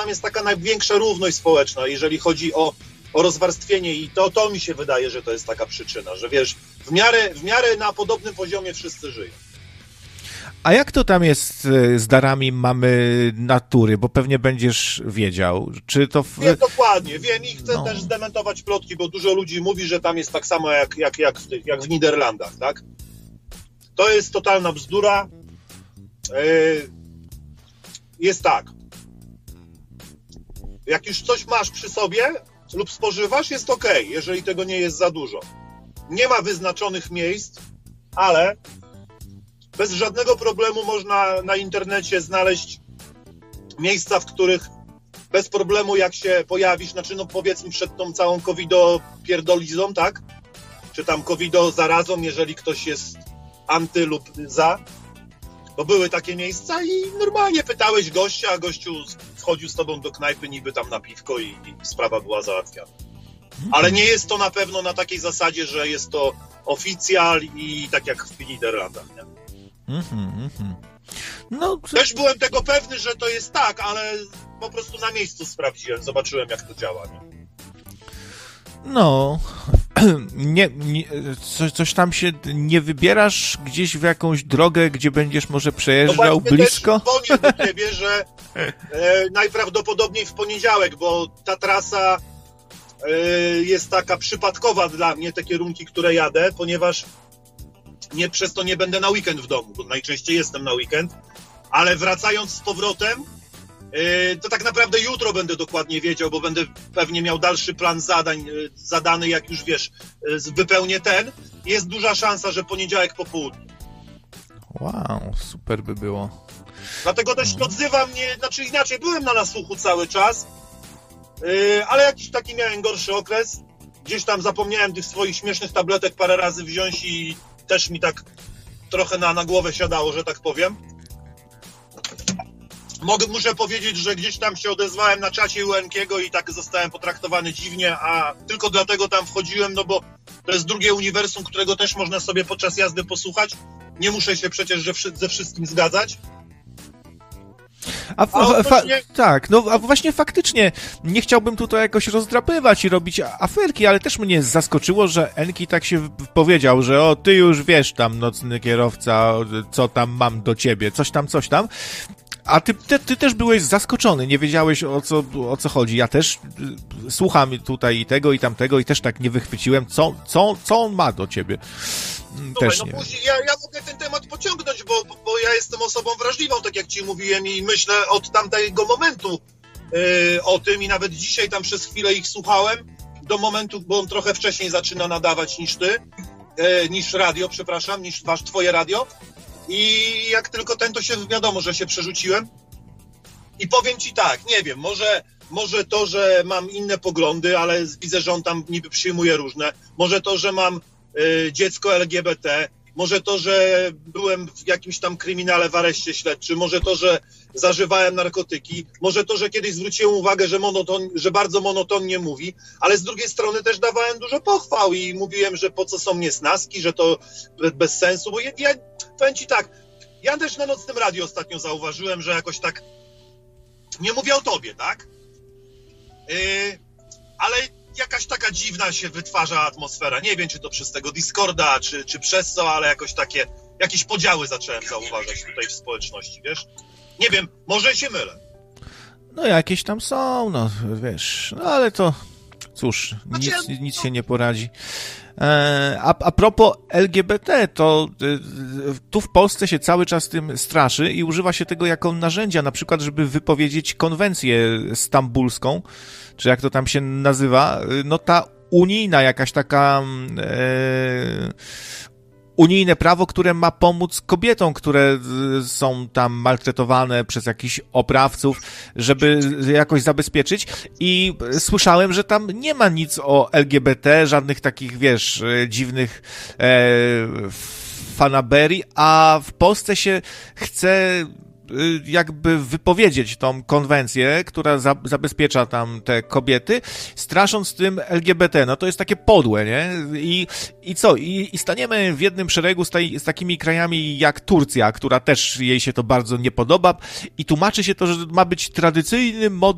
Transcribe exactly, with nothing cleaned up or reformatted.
tam jest taka największa równość społeczna, jeżeli chodzi o, o rozwarstwienie i to, to mi się wydaje, że to jest taka przyczyna, że wiesz, w miarę, w miarę na podobnym poziomie wszyscy żyją. A jak to tam jest z darami mamy natury? Bo pewnie będziesz wiedział. Czy to... W... Wiem dokładnie, wiem i chcę no. też zdementować plotki, bo dużo ludzi mówi, że tam jest tak samo jak, jak, jak, w, tych, jak w Niderlandach, tak? To jest totalna bzdura. Yy, jest tak. Jak już coś masz przy sobie lub spożywasz, jest okej, jeżeli tego nie jest za dużo. Nie ma wyznaczonych miejsc, ale bez żadnego problemu można na internecie znaleźć miejsca, w których bez problemu jak się pojawisz, znaczy no powiedzmy przed tą całą covido-pierdolizą, tak? Czy tam covido-zarazą, jeżeli ktoś jest anty lub za, bo były takie miejsca i normalnie pytałeś gościa, a gościu wchodził z tobą do knajpy niby tam na piwko i, i sprawa była załatwiana. Ale nie jest to na pewno na takiej zasadzie, że jest to oficjal i tak jak w Niderlandach, nie? Mm-hmm, mm-hmm. No, to... Też byłem tego pewny, że to jest tak, ale po prostu na miejscu sprawdziłem, zobaczyłem jak to działa. Nie? No, nie, nie, coś, coś tam się nie wybierasz gdzieś w jakąś drogę, gdzie będziesz może przejeżdżał no blisko? Też dzwonię do ciebie, że e, najprawdopodobniej w poniedziałek, bo ta trasa e, jest taka przypadkowa dla mnie, te kierunki, które jadę, ponieważ nie, przez to nie będę na weekend w domu, bo najczęściej jestem na weekend, ale wracając z powrotem, yy, to tak naprawdę jutro będę dokładnie wiedział, bo będę pewnie miał dalszy plan zadań, yy, zadany, jak już wiesz, yy, wypełnię ten. Jest duża szansa, że poniedziałek po południu. Wow, super by było. Dlatego też się odzywam, nie, znaczy inaczej, byłem na nasłuchu cały czas, yy, ale jakiś taki miałem gorszy okres. Gdzieś tam zapomniałem tych swoich śmiesznych tabletek parę razy wziąć i też mi tak trochę na, na głowę siadało, że tak powiem. Mogę, muszę powiedzieć, że gdzieś tam się odezwałem na czacie U N K-ego i tak zostałem potraktowany dziwnie, a tylko dlatego tam wchodziłem, no bo to jest drugie uniwersum, którego też można sobie podczas jazdy posłuchać. Nie muszę się przecież że wszy- ze wszystkim zgadzać. A, fa- fa- tak, no a właśnie faktycznie nie chciałbym tutaj jakoś rozdrapywać i robić aferki, ale też mnie zaskoczyło, że Enki tak się powiedział, że o, ty już wiesz tam, nocny kierowca, co tam mam do ciebie, coś tam, coś tam. A ty, ty, ty też byłeś zaskoczony, nie wiedziałeś o co, o co chodzi. Ja też y, słucham tutaj i tego i tamtego i też tak nie wychwyciłem, co, co, co on ma do ciebie. Słuchaj, też no nie później ja, ja mogę ten temat pociągnąć, bo, bo ja jestem osobą wrażliwą, tak jak ci mówiłem i myślę od tamtego momentu yy, o tym i nawet dzisiaj tam przez chwilę ich słuchałem, do momentu, bo on trochę wcześniej zaczyna nadawać niż ty, yy, niż radio, przepraszam, niż wasz, twoje radio. I jak tylko ten, to się wiadomo, że się przerzuciłem. I powiem ci tak, nie wiem, może, może to, że mam inne poglądy, ale widzę, że on tam niby przyjmuje różne. Może to, że mam y, dziecko L G B T. Może to, że byłem w jakimś tam kryminale w areszcie śledczym. Może to, że zażywałem narkotyki. Może to, że kiedyś zwróciłem uwagę, że, monoton, że bardzo monotonnie mówi. Ale z drugiej strony też dawałem dużo pochwał i mówiłem, że po co są niesnaski, że to bez sensu. Bo ja, ja powiem ci tak, ja też na Nocnym Radiu ostatnio zauważyłem, że jakoś tak, nie mówię o tobie, tak? Yy, ale jakaś taka dziwna się wytwarza atmosfera. Nie wiem, czy to przez tego Discorda, czy, czy przez co, ale jakoś takie, jakieś podziały zacząłem zauważać tutaj w społeczności, wiesz? Nie wiem, może się mylę. No jakieś tam są, no wiesz, no ale to cóż, nic, nic się nie poradzi. A, a propos L G B T, to tu w Polsce się cały czas tym straszy i używa się tego jako narzędzia, na przykład, żeby wypowiedzieć konwencję stambulską, czy jak to tam się nazywa, no ta unijna jakaś taka e, unijne prawo, które ma pomóc kobietom, które są tam maltretowane przez jakichś oprawców, żeby jakoś zabezpieczyć. I słyszałem, że tam nie ma nic o L G B T, żadnych takich, wiesz, dziwnych e, fanaberii, a w Polsce się chce jakby wypowiedzieć tą konwencję, która za, zabezpiecza tam te kobiety, strasząc tym L G B T. No to jest takie podłe, nie? I, i co? I, i staniemy w jednym szeregu z, taj, z takimi krajami jak Turcja, która też jej się to bardzo nie podoba i tłumaczy się to, że ma być tradycyjny model